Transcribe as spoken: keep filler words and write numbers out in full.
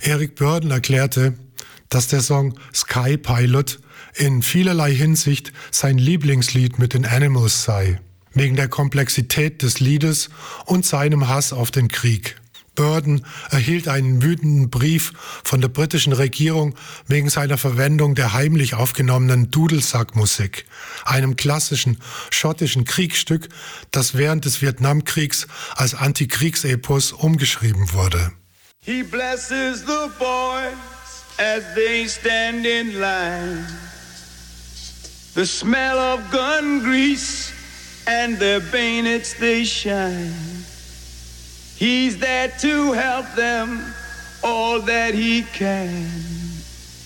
Eric Burdon erklärte, dass der Song Sky Pilot in vielerlei Hinsicht sein Lieblingslied mit den Animals sei, wegen der Komplexität des Liedes und seinem Hass auf den Krieg. Burdon erhielt einen wütenden Brief von der britischen Regierung wegen seiner Verwendung der heimlich aufgenommenen Dudelsackmusik, einem klassischen schottischen Kriegsstück, das während des Vietnamkriegs als Antikriegsepos umgeschrieben wurde. He blesses the boys as they stand in line. The smell of gun grease and their bayonets they shine. He's there to help them all that he can.